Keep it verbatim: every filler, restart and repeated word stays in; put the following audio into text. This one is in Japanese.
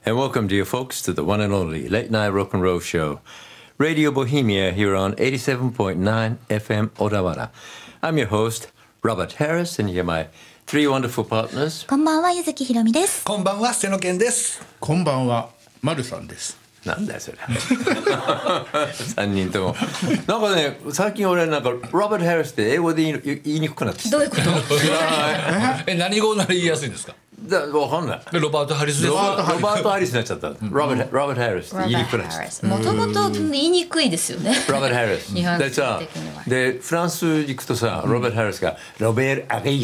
And welcome, dear folks, to the one and only Late Night Rock and Roll Show, Radio Bohemia here on eighty-seven point nine F M Odawara. I'm your host, Robert Harris, and here are my three wonderful partners. こんばんは、ゆずきひろみです。 こんばんは、瀬野健です。 こんばんは、まるさんです。 なんだよそれさんにんともなんかね、最近俺なんかロバート・ハリスって英語で言い、言いにくくなってきた。 どういうこと知らないえ、何語なら言いやすいんですか。 だわかんない。 ロバート・ハリスです。 ロバート・ハリスになっちゃった。ロバート・ロバート・ハリスって言いにくくなっちゃった。 もともと言いにくいですよね。 ロバート・ハリスでさ、でフランス行くとさ、ロバート・ハリスがロベール・アゲイ